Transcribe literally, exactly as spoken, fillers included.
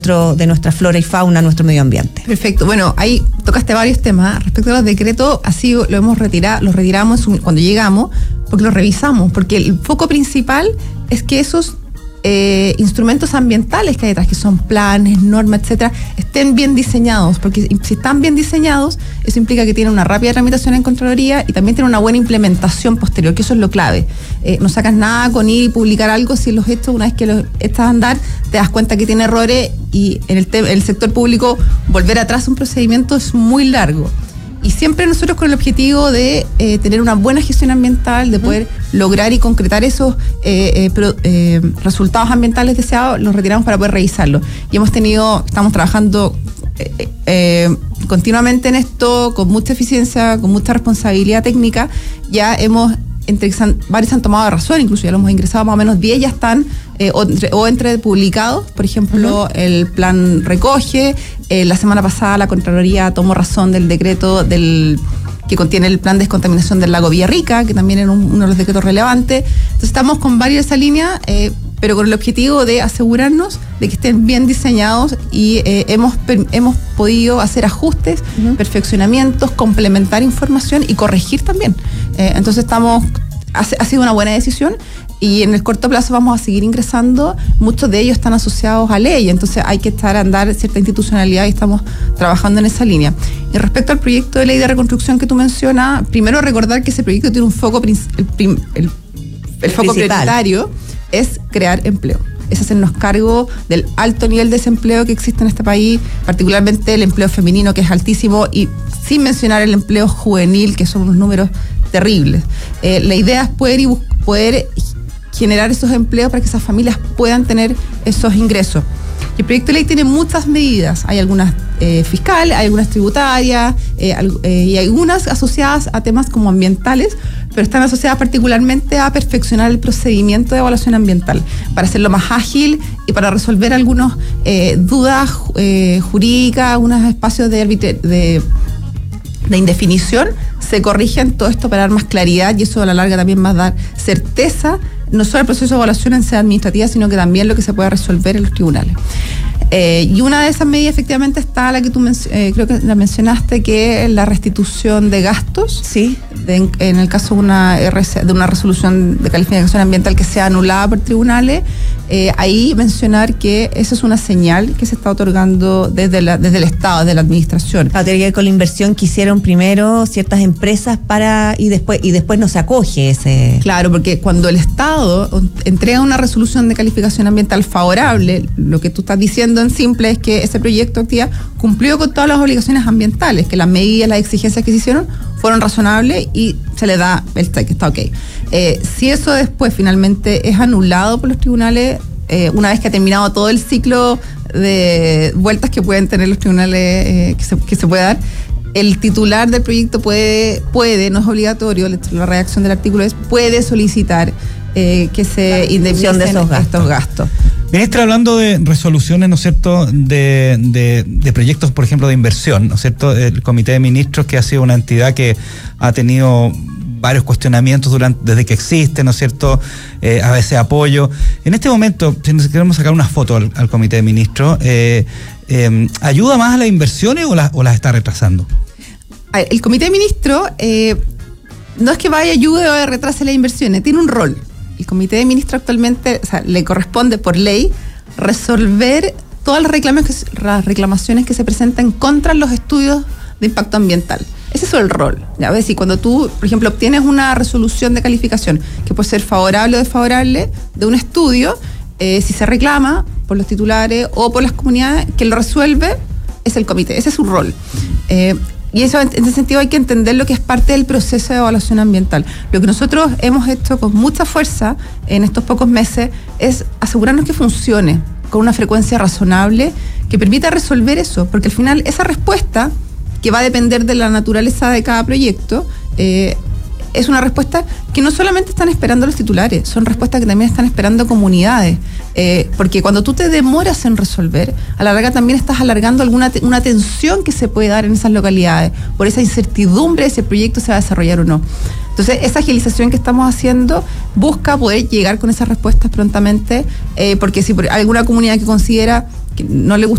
de nuestra flora y fauna, nuestro medio ambiente. Perfecto. Bueno, ahí tocaste varios temas. Respecto a los decretos, así lo hemos retirado, los retiramos cuando llegamos, porque los revisamos, porque el foco principal es que esos eh, instrumentos ambientales que hay detrás, que son planes, normas, etcétera, estén bien diseñados, porque si están bien diseñados, eso implica que tienen una rápida tramitación en Contraloría y también tienen una buena implementación posterior, que eso es lo clave. Eh, no sacas nada con ir y publicar algo si los hechos, una vez que los estás a andar, te das cuenta que tiene errores, y en el, te- el sector público volver atrás un procedimiento es muy largo. Y siempre nosotros con el objetivo de eh, tener una buena gestión ambiental, de poder uh-huh. lograr y concretar esos eh, eh, pro, eh, resultados ambientales deseados, los retiramos para poder revisarlos. Y hemos tenido, estamos trabajando eh, eh, continuamente en esto, con mucha eficiencia, con mucha responsabilidad técnica. Ya hemos, entre varios han tomado razón, incluso ya lo hemos ingresado, más o menos diez ya están eh, o, entre, o entre publicados. Por ejemplo, uh-huh. el plan recoge. Eh, la semana pasada la Contraloría tomó razón del decreto del que contiene el plan de descontaminación del lago Villarrica, que también era un, uno de los decretos relevantes. Entonces estamos con varios de esa línea, eh, pero con el objetivo de asegurarnos de que estén bien diseñados y eh, hemos, per, hemos podido hacer ajustes, uh-huh. perfeccionamientos, complementar información y corregir también. Eh, entonces estamos, ha, ha sido una buena decisión. Y en el corto plazo vamos a seguir ingresando. Muchos de ellos están asociados a ley, entonces hay que estar a andar cierta institucionalidad y estamos trabajando en esa línea. Y respecto al proyecto de ley de reconstrucción que tú mencionas, primero recordar que ese proyecto tiene un foco, el, el, el, el foco prioritario es crear empleo. Es hacernos cargo del alto nivel de desempleo que existe en este país, particularmente el empleo femenino, que es altísimo, y sin mencionar el empleo juvenil, que son unos números terribles. Eh, la idea es poder, poder generar esos empleos para que esas familias puedan tener esos ingresos. Y el proyecto de ley tiene muchas medidas. Hay algunas eh, fiscales, hay algunas tributarias eh, eh, y algunas asociadas a temas como ambientales, pero están asociadas particularmente a perfeccionar el procedimiento de evaluación ambiental para hacerlo más ágil y para resolver algunas eh, dudas eh, jurídicas, algunos espacios de, arbitra- de, de indefinición. Se corrigen todo esto para dar más claridad y eso a la larga también va a dar certeza, no solo el proceso de evaluación en sede administrativa, sino que también lo que se puede resolver en los tribunales. Eh, y una de esas medidas efectivamente está la que tú men- eh, creo que la mencionaste, que es la restitución de gastos. Sí. De, en, en el caso de una, R C, de una resolución de calificación ambiental que sea anulada por tribunales, eh, ahí mencionar que eso es una señal que se está otorgando desde, la, desde el Estado, desde la administración. Ah, tiene que ver con la inversión que hicieron primero ciertas empresas para y después y después no se acoge ese. Claro, porque cuando el Estado entrega una resolución de calificación ambiental favorable, lo que tú estás diciendo en simple es que ese proyecto de actividad cumplió con todas las obligaciones ambientales, que las medidas, las exigencias que se hicieron fueron razonables y se le da el que está ok. Eh, si eso después finalmente es anulado por los tribunales, eh, una vez que ha terminado todo el ciclo de vueltas que pueden tener los tribunales, eh, que, se, que se puede dar, el titular del proyecto puede, puede, no es obligatorio, la redacción del artículo es, puede solicitar eh, que se indemnicen de esos gastos. estos gastos. Ministra, hablando de resoluciones, ¿no es cierto?, de, de, de proyectos, por ejemplo, de inversión, ¿no es cierto?, el Comité de Ministros, que ha sido una entidad que ha tenido varios cuestionamientos durante, desde que existe, ¿no es cierto?, eh, a veces apoyo. En este momento, si nos queremos sacar una foto al, al Comité de Ministros, eh, eh, ¿ayuda más a las inversiones o, la, o las está retrasando? El Comité de Ministros eh, no es que vaya ayude o retrase las inversiones, tiene un rol. El Comité de Ministros actualmente, o sea, le corresponde por ley resolver todas las reclamaciones, las reclamaciones que se presentan contra los estudios de impacto ambiental. Ese es el rol. A ver, si cuando tú, por ejemplo, obtienes una resolución de calificación que puede ser favorable o desfavorable de un estudio, eh, si se reclama por los titulares o por las comunidades, quien lo resuelve es el comité. Ese es su rol. Eh, Y eso, en ese sentido, hay que entender lo que es parte del proceso de evaluación ambiental. Lo que nosotros hemos hecho con mucha fuerza en estos pocos meses es asegurarnos que funcione con una frecuencia razonable que permita resolver eso, porque al final esa respuesta, que va a depender de la naturaleza de cada proyecto, eh, es una respuesta que no solamente están esperando los titulares, son respuestas que también están esperando comunidades, eh, porque cuando tú te demoras en resolver, a la larga también estás alargando alguna te- una tensión que se puede dar en esas localidades, por esa incertidumbre de si el proyecto se va a desarrollar o no. Entonces, esa agilización que estamos haciendo busca poder llegar con esas respuestas prontamente, eh, porque si por alguna comunidad que considera que no le gusta